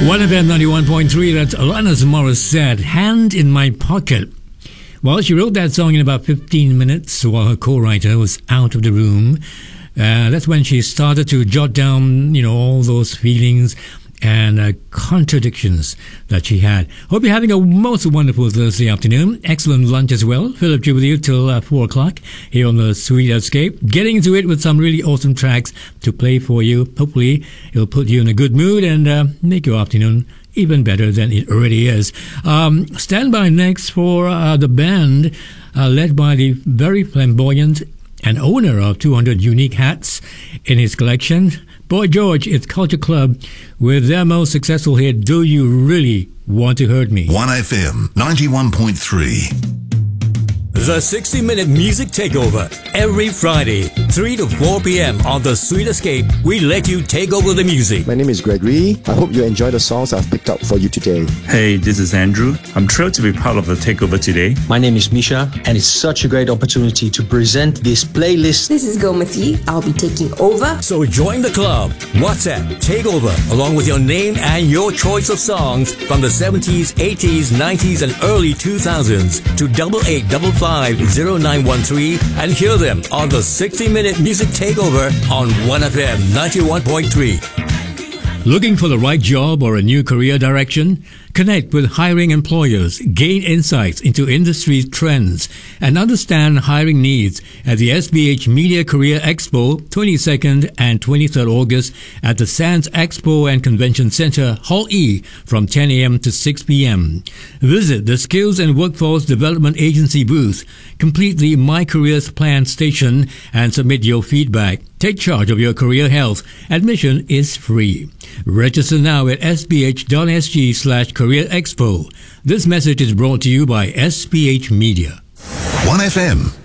1FM 91.3, that's Alanis Morissette, Hand in My Pocket. Well, she wrote that song in about 15 minutes while her co-writer was out of the room. That's when she started to jot down, all those feelings and contradictions that she had. Hope you're having a most wonderful Thursday afternoon. Excellent lunch as well. Philip G with you till 4 o'clock here on the Sweet Escape. Getting into it with some really awesome tracks to play for you. Hopefully it'll put you in a good mood and make your afternoon even better than it already is. Stand by next for the band led by the very flamboyant and owner of 200 unique hats in his collection, Boy George. It's Culture Club with their most successful hit, Do You Really Want to Hurt Me? 1FM 91.3. The 60-minute music takeover every Friday, 3 to 4 p.m. on The Sweet Escape. We let you take over the music. My name is Gregory. I hope you enjoy the songs I've picked up for you today. Hey, this is Andrew. I'm thrilled to be part of the takeover today. My name is Misha, and it's such a great opportunity to present this playlist. This is Gomati. I'll be taking over. So join the club. WhatsApp Takeover, along with your name and your choice of songs from the 70s, 80s, 90s, and early 2000s to 88550913 and hear them on the 60-minute music takeover on 1FM 91.3. Looking for the right job or a new career direction? Connect with hiring employers, gain insights into industry trends, and understand hiring needs at the SBH Media Career Expo, 22nd and 23rd August at the Sands Expo and Convention Center, Hall E, from 10 a.m. to 6 p.m. Visit the Skills and Workforce Development Agency booth, complete the My Careers Plan station, and submit your feedback. Take charge of your career health. Admission is free. Register now at sbh.sg/Career Expo. This message is brought to you by SBH Media. 1FM